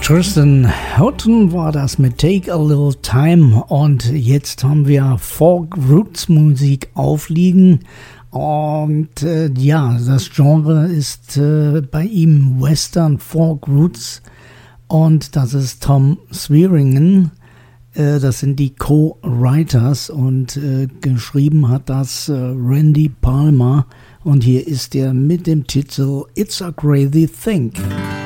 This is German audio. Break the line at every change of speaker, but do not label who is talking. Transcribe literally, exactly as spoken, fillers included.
Tristan Houghton war das mit Take a Little Time und jetzt haben wir Folk Roots Musik aufliegen und äh, ja, das Genre ist äh, bei ihm Western Folk Roots und das ist Tom Swearingen, äh, das sind die Co-Writers und äh, geschrieben hat das äh, Randy Palmer und hier ist er mit dem Titel It's a Crazy Thing.